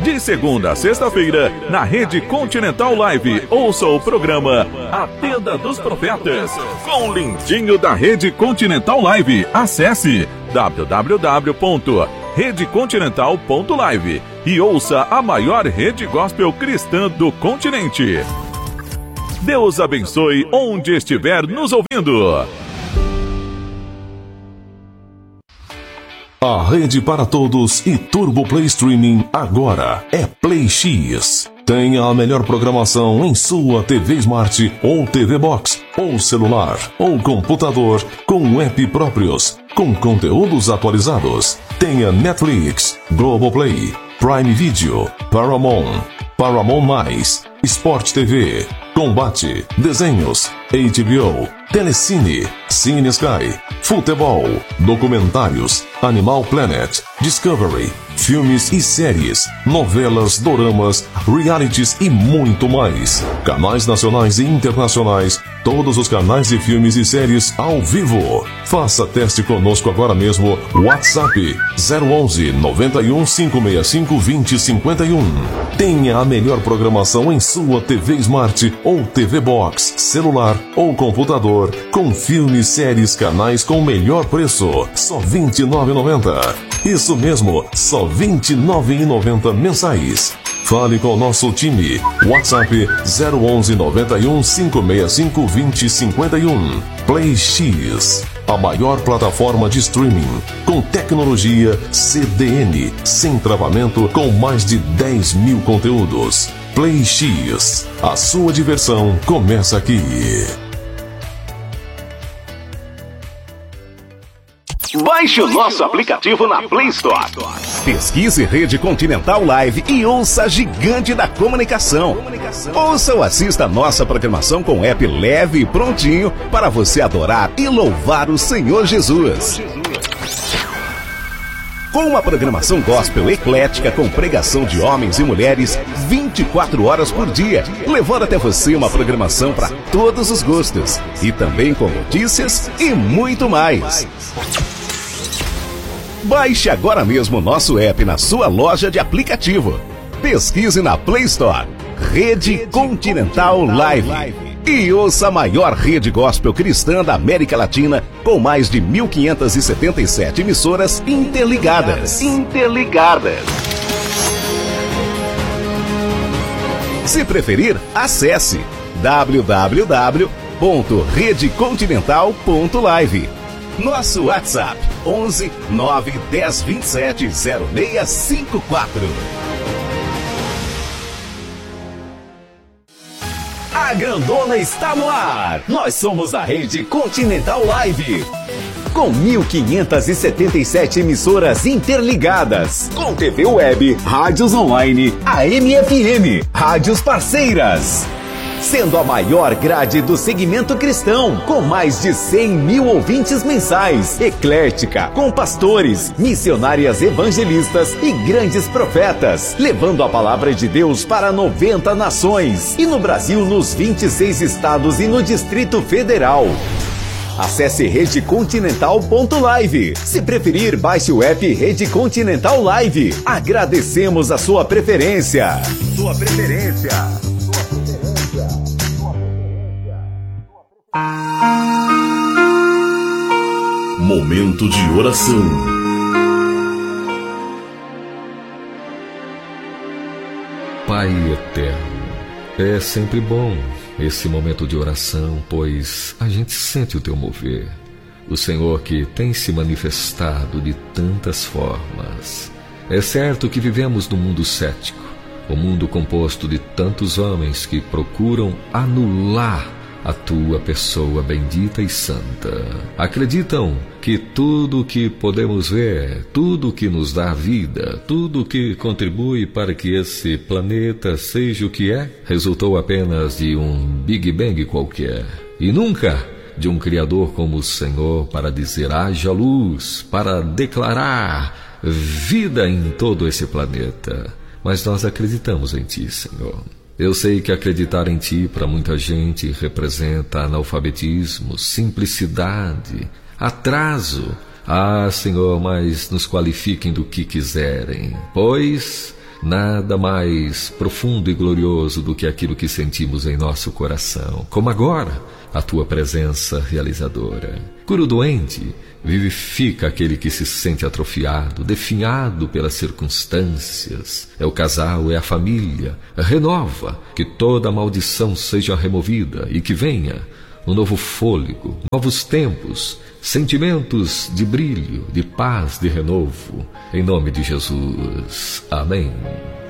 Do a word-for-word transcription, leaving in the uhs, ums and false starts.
De segunda a sexta-feira, na Rede Continental Live, ouça o programa A Tenda dos Profetas, com o lindinho da Rede Continental Live. Acesse w w w ponto rede continental ponto live e ouça a maior rede gospel cristã do continente. Deus abençoe onde estiver nos ouvindo. A rede para todos e Turbo Play Streaming agora é Play X. Tenha a melhor programação em sua T V Smart ou T V Box, ou celular, ou computador, com app próprios, com conteúdos atualizados. Tenha Netflix, Globoplay, Prime Video, Paramount, Paramount+, Sport T V, Combate, Desenhos, H B O, Telecine, Cine Sky, Futebol, Documentários, Animal Planet, Discovery, filmes e séries, novelas, doramas, realities e muito mais. Canais nacionais e internacionais, todos os canais de filmes e séries ao vivo. Faça teste conosco agora mesmo. WhatsApp zero onze, noventa e um, cinco seis cinco, vinte, cinquenta e um. Tenha a melhor programação em sua T V Smart ou T V Box, celular ou computador, com filmes, séries, canais com o melhor preço, só vinte e nove reais e noventa centavos. Isso mesmo, só vinte e nove reais e noventa centavos mensais. Fale com o nosso time. WhatsApp zero onze, noventa e um, cinco seis cinco, vinte, cinquenta e um. Play X, a maior plataforma de streaming, com tecnologia C D N, sem travamento, com mais de dez mil conteúdos. Play X, a sua diversão começa aqui. Baixe o nosso aplicativo na Play Store. Pesquise Rede Continental Live e ouça a gigante da comunicação. Ouça ou assista a nossa programação com app leve e prontinho para você adorar e louvar o Senhor Jesus. Com uma programação gospel eclética com pregação de homens e mulheres vinte e quatro horas por dia, levando até você uma programação para todos os gostos. E também com notícias e muito mais. Baixe agora mesmo o nosso app na sua loja de aplicativo. Pesquise na Play Store Rede Continental Live e ouça a maior rede gospel cristã da América Latina, com mais de mil quinhentas e setenta e sete emissoras interligadas. Interligadas. Se preferir, acesse w w w ponto rede continental ponto live. Nosso WhatsApp onze, nove, dez, vinte e sete, zero seis cinco quatro. A grandona está no ar. Nós somos a Rede Continental Live, com mil quinhentas e setenta e sete emissoras interligadas, com T V web, rádios online, A M F M, rádios parceiras, sendo a maior grade do segmento cristão, com mais de cem mil ouvintes mensais, eclética, com pastores, missionárias evangelistas e grandes profetas, levando a palavra de Deus para noventa nações, e no Brasil, nos vinte e seis estados e no Distrito Federal. Acesse rede continental ponto live. Se preferir, baixe o app Rede Continental Live. Agradecemos a sua preferência. Sua preferência. Momento de oração. Pai eterno, é sempre bom esse momento de oração, pois a gente sente o teu mover. O Senhor que tem se manifestado de tantas formas. É certo que vivemos num mundo cético, um mundo composto de tantos homens que procuram anular a tua pessoa bendita e santa. Acreditam que tudo o que podemos ver, tudo o que nos dá vida, tudo o que contribui para que esse planeta seja o que é, resultou apenas de um Big Bang qualquer, e nunca de um Criador como o Senhor para dizer haja luz, para declarar vida em todo esse planeta. Mas nós acreditamos em Ti, Senhor. Eu sei que acreditar em Ti para muita gente representa analfabetismo, simplicidade, atraso. Ah, Senhor, mas nos qualifiquem do que quiserem, pois nada mais profundo e glorioso do que aquilo que sentimos em nosso coração, como agora a tua presença realizadora. Cura o doente, vivifica aquele que se sente atrofiado, definhado pelas circunstâncias. É o casal, é a família. Renova, que toda maldição seja removida e que venha um novo fôlego, novos tempos, sentimentos de brilho, de paz, de renovo. Em nome de Jesus. Amém.